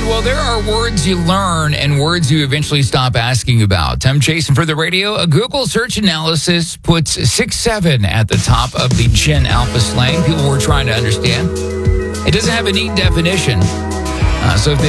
well, there are words you learn and words you eventually stop asking about. I'm Jason for the radio. A Google search analysis puts 6'7" at the top of the Gen Alpha slang people were trying to understand. It doesn't have a neat definition. So if